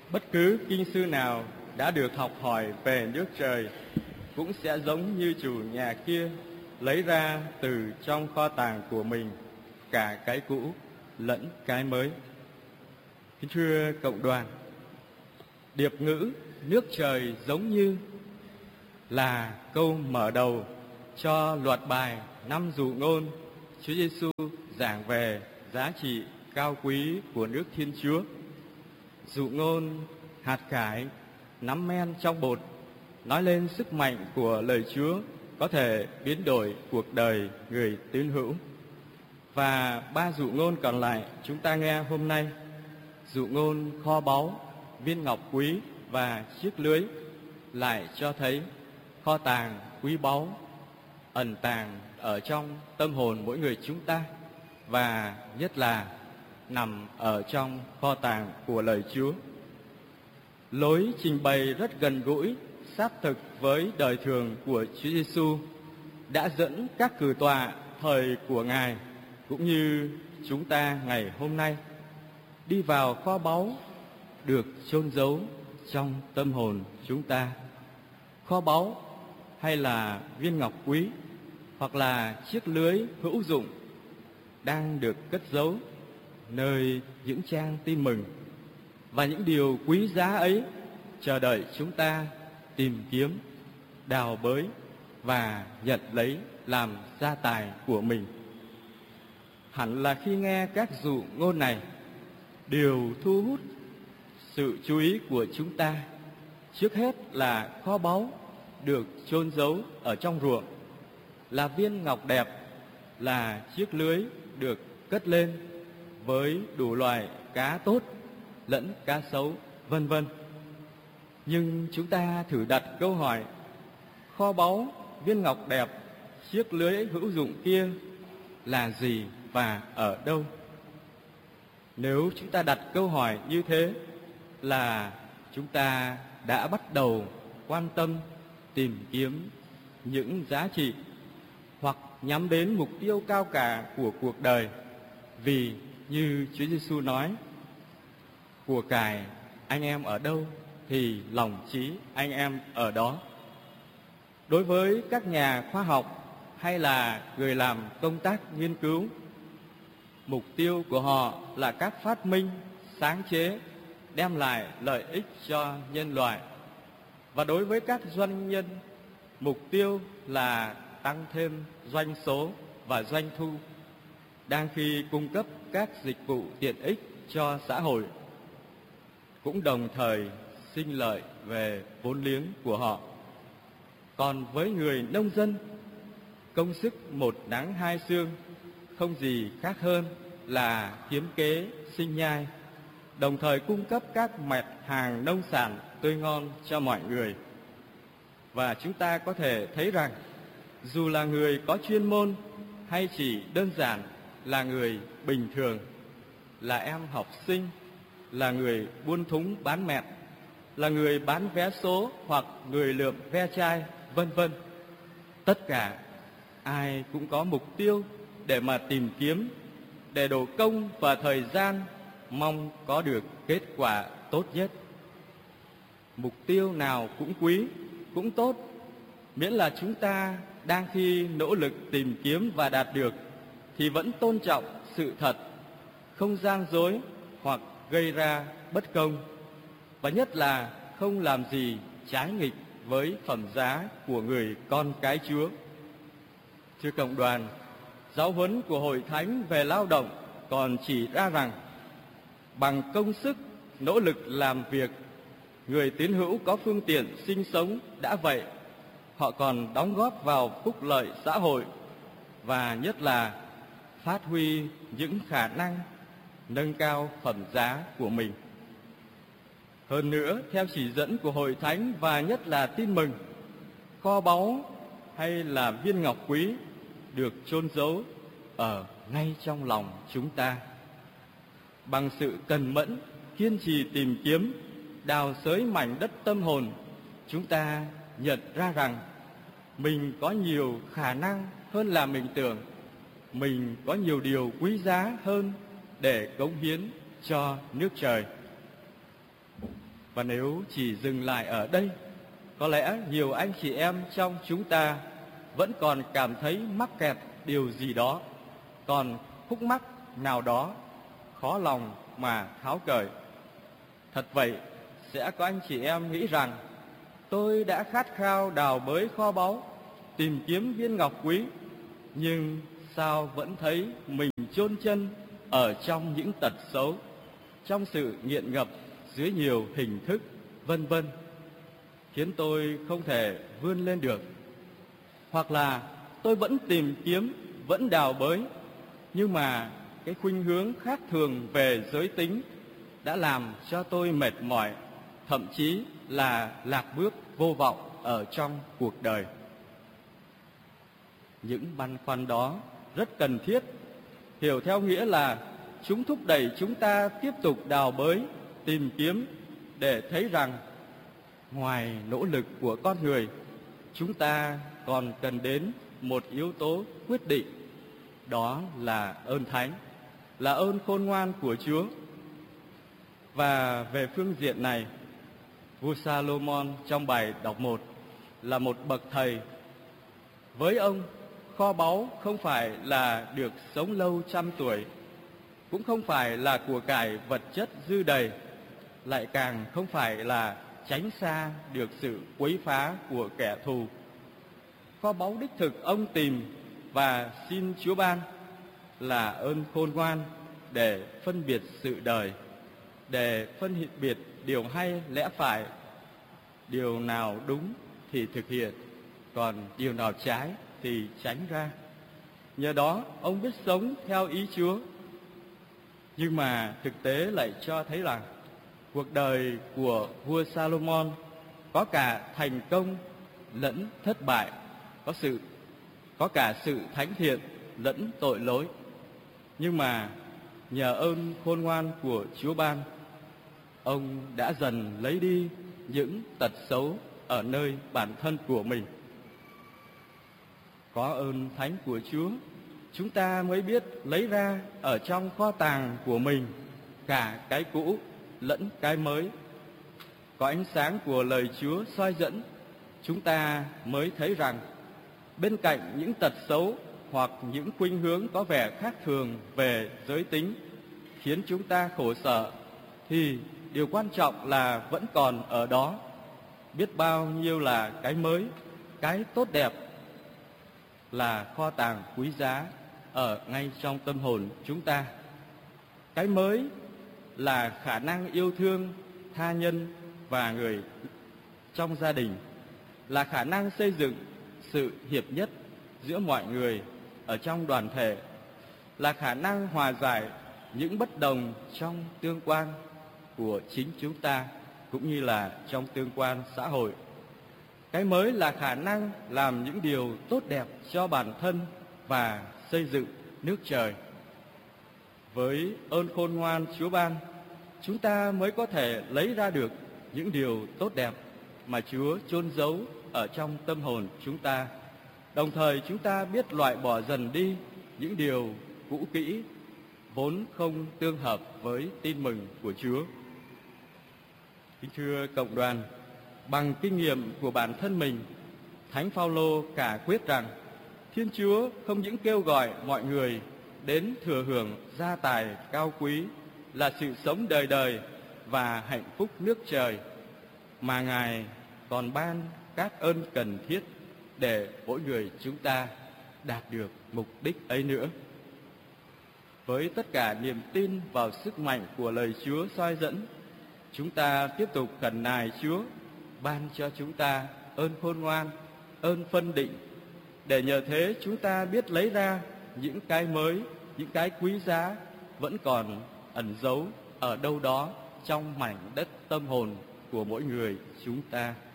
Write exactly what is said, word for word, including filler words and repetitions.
Bất cứ kinh sư nào đã được học hỏi về nước trời cũng sẽ giống như chủ nhà kia, lấy ra từ trong kho tàng của mình cả cái cũ lẫn cái mới. Kính thưa cộng đoàn, điệp ngữ nước trời giống như là câu mở đầu cho loạt bài năm dụ ngôn Chúa Giêsu giảng về giá trị cao quý của nước Thiên Chúa. Dụ ngôn hạt cải nắm men trong bột nói lên sức mạnh của lời Chúa có thể biến đổi cuộc đời người tín hữu. Và ba dụ ngôn còn lại chúng ta nghe hôm nay, dụ ngôn kho báu, viên ngọc quý và chiếc lưới, lại cho thấy kho tàng quý báu ẩn tàng ở trong tâm hồn mỗi người chúng ta, và nhất là nằm ở trong kho tàng của lời Chúa. Lối trình bày rất gần gũi, sát thực với đời thường của Chúa Giêsu đã dẫn các cử tọa thời của Ngài cũng như chúng ta ngày hôm nay đi vào kho báu được chôn giấu trong tâm hồn chúng ta. Kho báu hay là viên ngọc quý hoặc là chiếc lưới hữu dụng đang được cất giấu nơi những trang tin mừng, và những điều quý giá ấy chờ đợi chúng ta tìm kiếm, đào bới và nhận lấy làm gia tài của mình. Hẳn là khi nghe các dụ ngôn này, điều thu hút sự chú ý của chúng ta trước hết là kho báu được chôn giấu ở trong ruộng, là viên ngọc đẹp, là chiếc lưới được cất lên với đủ loại cá tốt lẫn cá xấu, vân vân. Nhưng chúng ta thử đặt câu hỏi, kho báu, viên ngọc đẹp, chiếc lưới hữu dụng kia là gì và ở đâu? Nếu chúng ta đặt câu hỏi như thế là chúng ta đã bắt đầu quan tâm tìm kiếm những giá trị hoặc nhắm đến mục tiêu cao cả của cuộc đời. Vì như Chúa Giêsu nói, của cải anh em ở đâu thì lòng trí anh em ở đó. Đối với các nhà khoa học hay là người làm công tác nghiên cứu, mục tiêu của họ là các phát minh, sáng chế đem lại lợi ích cho nhân loại. Và đối với các doanh nhân, mục tiêu là tăng thêm doanh số và doanh thu, đang khi cung cấp các dịch vụ tiện ích cho xã hội, cũng đồng thời sinh lợi về vốn liếng của họ. Còn với người nông dân, công sức một nắng hai sương không gì khác hơn là kiếm kế sinh nhai, đồng thời cung cấp các mặt hàng nông sản tươi ngon cho mọi người. Và chúng ta có thể thấy rằng, dù là người có chuyên môn hay chỉ đơn giản là người bình thường, là em học sinh, là người buôn thúng bán mẹt, là người bán vé số hoặc người lượm ve chai, vân vân, tất cả ai cũng có mục tiêu để mà tìm kiếm, để đổ công và thời gian mong có được kết quả tốt nhất. Mục tiêu nào cũng quý, cũng tốt, miễn là chúng ta đang khi nỗ lực tìm kiếm và đạt được thì vẫn tôn trọng sự thật, không gian dối hoặc gây ra bất công, và nhất là không làm gì trái nghịch với phẩm giá của người con cái Chúa. Thưa cộng đoàn, giáo huấn của Hội Thánh về lao động còn chỉ ra rằng, bằng công sức, nỗ lực làm việc, người tín hữu có phương tiện sinh sống đã vậy, họ còn đóng góp vào phúc lợi xã hội, và nhất là phát huy những khả năng nâng cao phẩm giá của mình. Hơn nữa, theo chỉ dẫn của Hội Thánh và nhất là tin mừng, kho báu hay là viên ngọc quý được chôn giấu ở ngay trong lòng chúng ta. Bằng sự cần mẫn, kiên trì tìm kiếm, đào xới mảnh đất tâm hồn, chúng ta nhận ra rằng mình có nhiều khả năng hơn là mình tưởng, mình có nhiều điều quý giá hơn để cống hiến cho nước trời. Và nếu chỉ dừng lại ở đây, có lẽ nhiều anh chị em trong chúng ta vẫn còn cảm thấy mắc kẹt điều gì đó, còn khúc mắc nào đó khó lòng mà tháo cởi. Thật vậy, sẽ có anh chị em nghĩ rằng tôi đã khát khao đào bới kho báu, tìm kiếm viên ngọc quý, nhưng sao vẫn thấy mình chôn chân ở trong những tật xấu, trong sự nghiện ngập dưới nhiều hình thức, vân vân, khiến tôi không thể vươn lên được. Hoặc là tôi vẫn tìm kiếm, vẫn đào bới, nhưng mà cái khuynh hướng khác thường về giới tính đã làm cho tôi mệt mỏi, thậm chí là lạc bước vô vọng ở trong cuộc đời. Những băn khoăn đó rất cần thiết, hiểu theo nghĩa là chúng thúc đẩy chúng ta tiếp tục đào bới, tìm kiếm để thấy rằng ngoài nỗ lực của con người, chúng ta còn cần đến một yếu tố quyết định, đó là ơn thánh, là ơn khôn ngoan của Chúa. Và về phương diện này, vua Salomon trong bài đọc một là một bậc thầy. Với ông, kho báu không phải là được sống lâu trăm tuổi, cũng không phải là của cải vật chất dư đầy, lại càng không phải là tránh xa được sự quấy phá của kẻ thù. Kho báu đích thực ông tìm và xin Chúa ban là ơn khôn ngoan để phân biệt sự đời, để phân biệt điều hay lẽ phải, điều nào đúng thì thực hiện, còn điều nào trái thì tránh ra. Nhờ đó ông biết sống theo ý Chúa. Nhưng mà thực tế lại cho thấy rằng cuộc đời của vua Salomon có cả thành công lẫn thất bại, có sự có cả sự thánh thiện lẫn tội lỗi. Nhưng mà nhờ ơn khôn ngoan của Chúa ban, ông đã dần lấy đi những tật xấu ở nơi bản thân của mình. Có ơn thánh của Chúa, chúng ta mới biết lấy ra ở trong kho tàng của mình cả cái cũ lẫn cái mới. Có ánh sáng của lời Chúa soi dẫn, chúng ta mới thấy rằng bên cạnh những tật xấu hoặc những khuynh hướng có vẻ khác thường về giới tính khiến chúng ta khổ sở, thì điều quan trọng là vẫn còn ở đó. Biết bao nhiêu là cái mới, cái tốt đẹp, là kho tàng quý giá ở ngay trong tâm hồn chúng ta. Cái mới là khả năng yêu thương tha nhân và người trong gia đình, là khả năng xây dựng sự hiệp nhất giữa mọi người ở trong đoàn thể, là khả năng hòa giải những bất đồng trong tương quan của chính chúng ta cũng như là trong tương quan xã hội. Cái mới là khả năng làm những điều tốt đẹp cho bản thân và xây dựng nước trời. Với ơn khôn ngoan Chúa ban, chúng ta mới có thể lấy ra được những điều tốt đẹp mà Chúa chôn giấu ở trong tâm hồn chúng ta. Đồng thời chúng ta biết loại bỏ dần đi những điều cũ kỹ vốn không tương hợp với tin mừng của Chúa. Kính thưa cộng đoàn, bằng kinh nghiệm của bản thân mình, Thánh Phaolô cả quyết rằng Thiên Chúa không những kêu gọi mọi người đến thừa hưởng gia tài cao quý là sự sống đời đời và hạnh phúc nước trời, mà Ngài còn ban các ơn cần thiết để mỗi người chúng ta đạt được mục đích ấy nữa. Với tất cả niềm tin vào sức mạnh của lời Chúa soi dẫn, chúng ta tiếp tục khẩn nài Chúa ban cho chúng ta ơn khôn ngoan, ơn phân định, để nhờ thế chúng ta biết lấy ra những cái mới, những cái quý giá vẫn còn ẩn giấu ở đâu đó trong mảnh đất tâm hồn của mỗi người chúng ta.